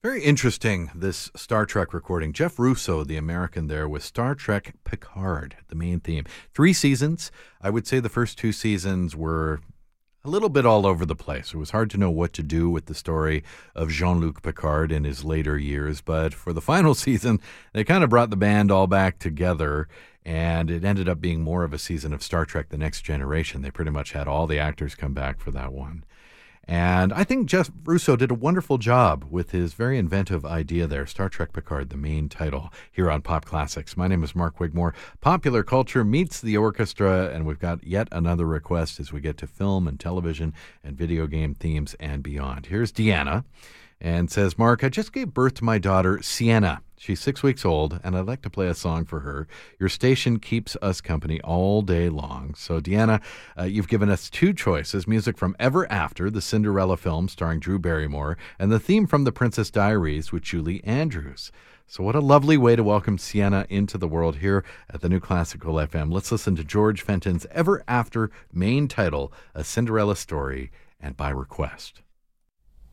Very interesting, this Star Trek recording. Jeff Russo, the American there, with Star Trek Picard, the main theme. 3 seasons. I would say the first 2 seasons were a little bit all over the place. It was hard to know what to do with the story of Jean-Luc Picard in his later years. But for the final season, they kind of brought the band all back together, and it ended up being more of a season of Star Trek The Next Generation. They pretty much had all the actors come back for that one. And I think Jeff Russo did a wonderful job with his very inventive idea there, Star Trek Picard, the main title, here on Pop Classics. My name is Mark Wigmore. Popular culture meets the orchestra, and we've got yet another request as we get to film and television and video game themes and beyond. Here's Deanna, and says, Mark, I just gave birth to my daughter, Sienna. She's 6 weeks old, and I'd like to play a song for her. Your station keeps us company all day long. So, Deanna, you've given us 2 choices, music from Ever After, the Cinderella film starring Drew Barrymore, and the theme from The Princess Diaries with Julie Andrews. So what a lovely way to welcome Sienna into the world here at the New Classical FM. Let's listen to George Fenton's Ever After main title, A Cinderella Story, and by request.